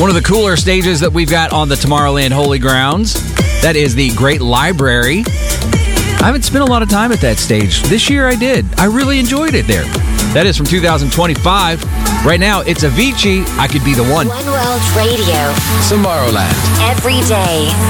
One of the cooler stages that we've got on the Tomorrowland Holy Grounds, that is the Great Library. I haven't spent a lot of time at that stage. This year I did. I really enjoyed it there. That is from 2025. Right now, it's Avicii, I Could Be the One. One World Radio. Tomorrowland. Every day.